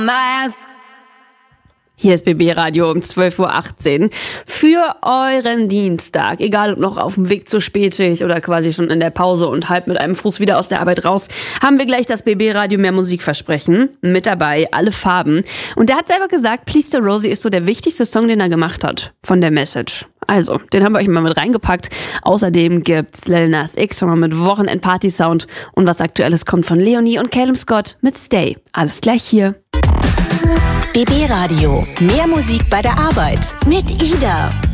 Hier ist BB Radio um 12.18 Uhr für euren Dienstag. Egal ob noch auf dem Weg zur Spätschicht oder quasi schon in der Pause und halb mit einem Fuß wieder aus der Arbeit raus, haben wir gleich das BB Radio mehr Musikversprechen. Mit dabei alle Farben. Und der hat selber gesagt, Please the Rosie ist so der wichtigste Song, den er gemacht hat von der Message. Also, den haben wir euch mal mit reingepackt. Außerdem gibt's Lil Nas X schon mal mit Wochenend-Party-Sound. Und was Aktuelles kommt von Leonie und Calum Scott mit Stay. Alles gleich hier. BB Radio. Mehr Musik bei der Arbeit mit Ida.